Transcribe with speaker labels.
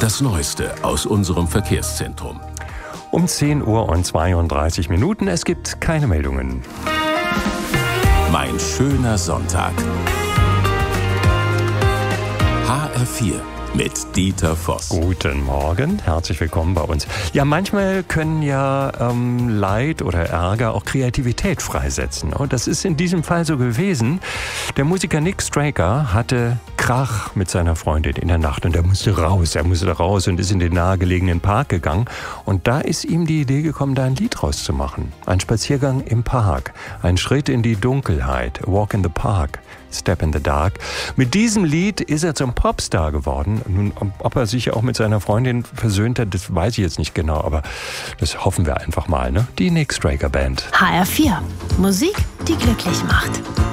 Speaker 1: Das Neueste aus unserem Verkehrszentrum.
Speaker 2: Um 10 Uhr und 32 Minuten. Es gibt keine Meldungen.
Speaker 1: Mein schöner Sonntag. HR4 mit Dieter Voss.
Speaker 2: Guten Morgen, herzlich willkommen bei uns. Ja, manchmal können ja Leid oder Ärger auch Kreativität freisetzen. Und das ist in diesem Fall so gewesen. Der Musiker Nick Straker hatte Krach mit seiner Freundin in der Nacht und er musste raus und ist in den nahegelegenen Park gegangen. Und da ist ihm die Idee gekommen, da ein Lied rauszumachen. Ein Spaziergang im Park, ein Schritt in die Dunkelheit, Walk in the Park, Step in the Dark. Mit diesem Lied ist er zum Popstar geworden. Nun, ob er sich auch mit seiner Freundin versöhnt hat, das weiß ich jetzt nicht genau, aber das hoffen wir einfach mal, ne? Die Nick Straker Band.
Speaker 3: HR4. Musik, die glücklich macht.